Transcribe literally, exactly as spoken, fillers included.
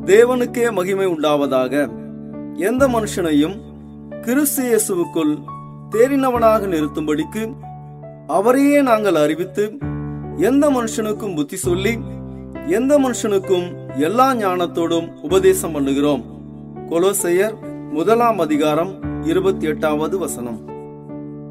தேவனுக்கே மகிமை உண்டாவதாக. எந்த மனுஷனையும் கிறிஸ்து இயேசுவுக்குள் தேறினவனாக நிறுத்தும்படிக்கு அவரையே நாங்கள் அறிவித்து, எந்த மனுஷனுக்கும் புத்தி சொல்லி, எந்த மனுஷனுக்கும் எல்லா ஞானத்தோடும் உபதேசம் பண்ணுகிறோம். கொலோசையர் முதலாம் அதிகாரம் இருபத்தி எட்டாவது வசனம்.